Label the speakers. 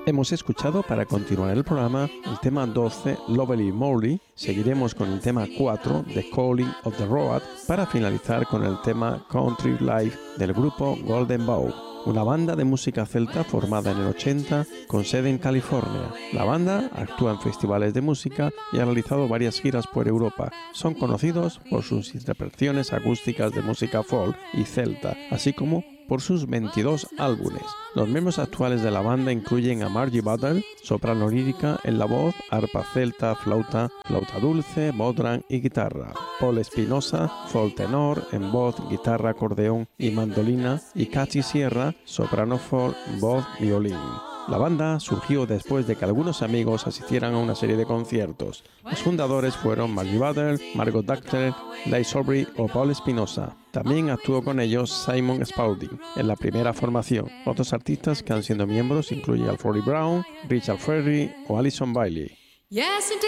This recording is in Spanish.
Speaker 1: Hemos escuchado para continuar el programa el tema 12, Lovely Molly, seguiremos con el tema 4, The Calling of the Road, para finalizar con el tema Country Life del grupo Golden Bow, una banda de música celta formada en el 80 con sede en California. La banda actúa en festivales de música y ha realizado varias giras por Europa. Son conocidos por sus interpretaciones acústicas de música folk y celta, así como por sus 22 álbumes. Los miembros actuales de la banda incluyen a Margie Butler, soprano lírica en la voz, arpa celta, flauta dulce, bodhrán y guitarra; Paul Espinosa, folk tenor en voz, guitarra, acordeón y mandolina; y Katy Sierra, soprano folk, voz, violín. La banda surgió después de que algunos amigos asistieran a una serie de conciertos. Los fundadores fueron Margie Butler, Margot Dacter, Liz Aubrey o Paul Espinosa. También actuó con ellos Simon Spaulding en la primera formación. Otros artistas que han sido miembros incluyen a Florrie Brown, Richard Ferry o Alison Bailey.